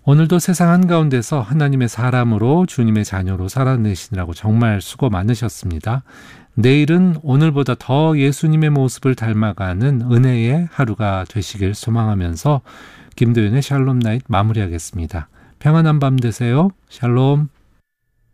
오늘도 세상 한가운데서 하나님의 사람으로 주님의 자녀로 살아내시느라고 정말 수고 많으셨습니다. 내일은 오늘보다 더 예수님의 모습을 닮아가는 은혜의 하루가 되시길 소망하면서 김도윤의 샬롬 나잇 마무리하겠습니다. 평안한 밤 되세요. 샬롬.